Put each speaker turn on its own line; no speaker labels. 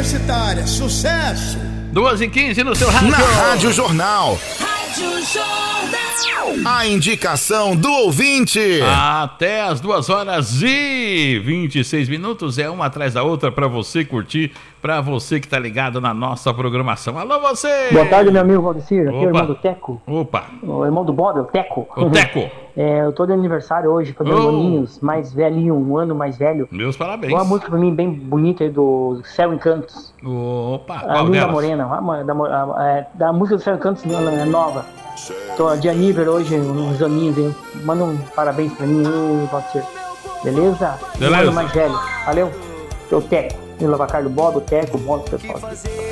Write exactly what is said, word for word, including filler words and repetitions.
Universitária, sucesso!
duas e quinze no seu rádio.
Na Rádio Jornal.
Rádio Jornal.
A indicação do ouvinte.
Até as duas horas e vinte e seis minutos, é uma atrás da outra para você curtir, para você que tá ligado na nossa programação. Alô, você!
Boa tarde, meu amigo Valdecir, aqui é o
Opa.
irmão do Teco.
Opa!
O irmão do Bob, o Teco.
O Teco!
É, eu tô de aniversário hoje, tô dando
Oh.
aninhos, mais velhinho, um ano mais velho.
Meus parabéns.
Uma música pra mim bem bonita aí do Céu em Cantos.
Opa!
A
Qual
Linda
delas?
Morena, a- da, a- é, da música do Céu em Cantos é nova. Tô de aniversário hoje, uns aninhos aí. Manda um parabéns pra mim aí, Valdecir. Beleza? Um
Beleza.
ano mais velho. Valeu. O Teco. O Lavacar do Bob, o Teco, o Bob, pessoal.